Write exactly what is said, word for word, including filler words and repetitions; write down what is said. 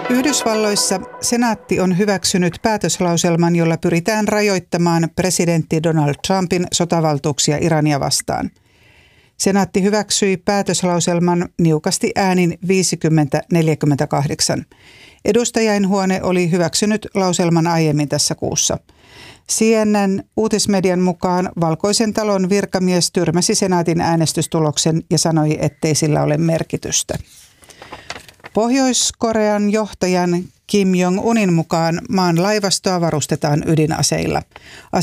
Yhdysvalloissa senaatti on hyväksynyt päätöslauselman, jolla pyritään rajoittamaan presidentti Donald Trumpin sotavaltuuksia Irania vastaan. Senaatti hyväksyi päätöslauselman niukasti äänin viisikymmentä neljäkymmentäkahdeksan. Edustajainhuone oli hyväksynyt lauselman aiemmin tässä kuussa. C N N uutismedian mukaan Valkoisen talon virkamies tyrmäsi senaatin äänestystuloksen ja sanoi, ettei sillä ole merkitystä. Pohjois-Korean johtajan Kim Jong-unin mukaan maan laivastoa varustetaan ydinaseilla.